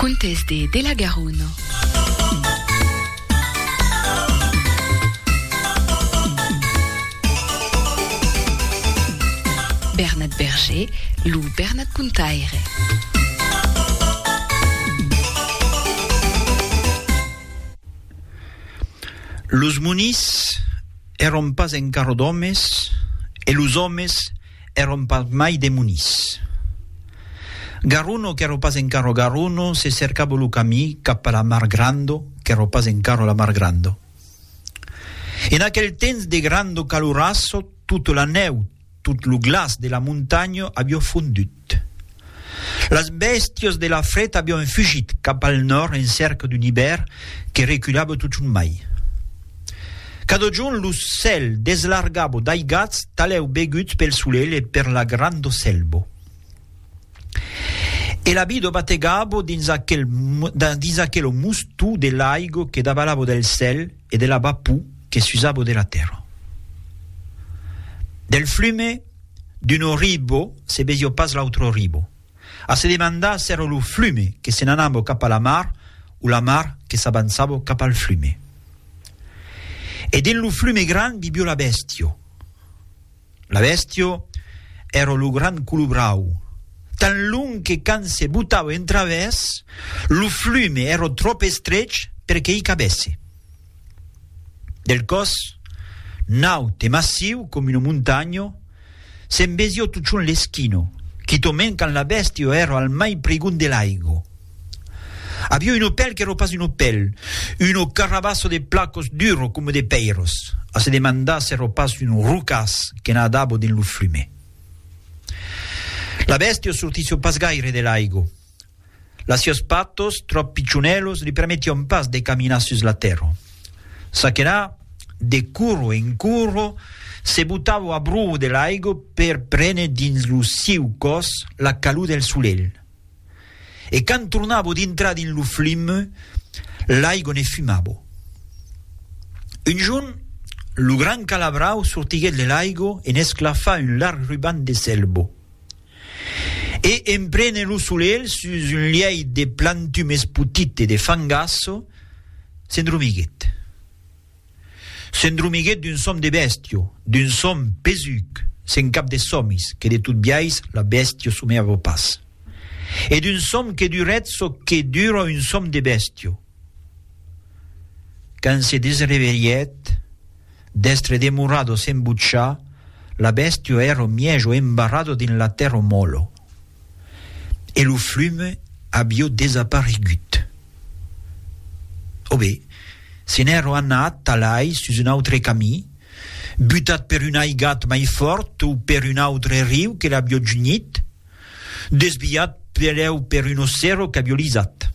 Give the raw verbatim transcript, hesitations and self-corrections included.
Contes de Della Garuno. Bernard Berger, Lou Bernard Puntaire. Los munis eran pas encara d'homes e los homes eran pas mai de munis. Garuno, che era pas encara Garuno, se cercava lo camí cap a la mar grando, che era pas encara la mar grando. In aquel temps de grando calurasso, tutta la neu, tutto lo glas de la montagna abbiamo fondut. Las bestios de la fred abbiamo fugit cap al nord in cerca d'un iber che reculava tutto un mai. Cada giorno lo cel deslargava dai gats taleu begut pel soleil e per la grande selvo. E la bido bategavo dins aquel, dins aquel mustu dell'aigo che davalavo del cel e della bapù che s'usava della terra. Del flume d'un ribo se besio pas l'altro ribo. A se demandar se era lo flume che se n'anava cap alla mar o la mar che s'avanzava cap al flume. E in lo flume gran vivio la bestio. La bestio era lo gran culubrau, tan lung che can se buttava in travers, lo flume era troppo stretch perché i cabesse. Del cos, naut e massiu come una montagna, se imbesio tutto l'eschino, che tomen can la bestio era al mai pregun dell'aigo. Había un opel que era pas un opel, un carabasso de placos duro come de peiros, a se demandar se era pas un rucas che nadava din lo flume. La bestia sortisio pas gaire dell'aigo. La sios patos, trop piccionelos, li permettion pas de caminar sus la terra. Sa che là, de curro in curro, se buttava a bru dell'aigo per prendere dins lo siu cos la calù del soleil. E quand tornavo d'intrare in lo flume, l'aigo ne fumavo. Un giorno, lo gran calabrao sortiguet dell'aigo e ne sclaffa un larg ruban de selbo. E imprene lo soleil sus un liei de plantume sputite de fangasso, s'endromiguet. S'endromiguet d'un som de bestio, d'un som pesuc, sen cap de somis, che de tout biais la bestio sumeava pas. E d'un som che durezzo che dura un som de bestio. Quand se desreveliet, destre demurado sen buccia, la bestio era miejo embarrado din la terra molo. E lo flume abbia desaparegut. O bé, se n'ero annat talai sus un altre camí, butat per un aigat mai fort o per un altre riu che l'abbia giugnit, desviat per eu per un ossero che abbia lisat.